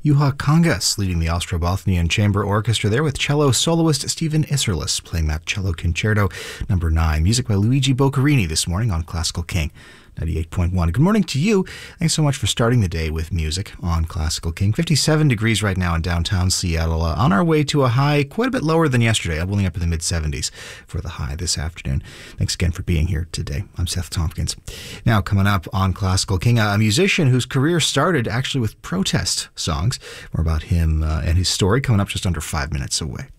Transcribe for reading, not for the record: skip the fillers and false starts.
Juha Kangas leading the Ostrobothnian Chamber Orchestra there with cello soloist Stephen Isserlis playing that cello concerto number 9. Music by Luigi Boccherini this morning on Classical King 98.1. Good morning to you. Thanks so much for starting the day with music on Classical King. 57 degrees right now in downtown Seattle. On our way to a high quite a bit lower than yesterday, rolling up in the mid-70s for the high this afternoon. Thanks again for being here today. I'm Seth Tompkins. Now, coming up on Classical King, a musician whose career started actually with protest songs. More about him and his story coming up just under 5 minutes away.